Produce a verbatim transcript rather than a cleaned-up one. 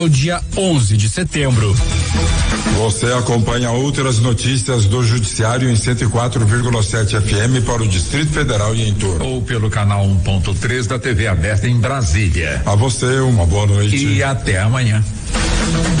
o dia onze de setembro. Você acompanha outras notícias do Judiciário em cento e quatro vírgula sete F M para o Distrito Federal e em torno. Ou pelo canal um ponto três da T V aberta em Brasília. A você, uma boa noite. E até amanhã.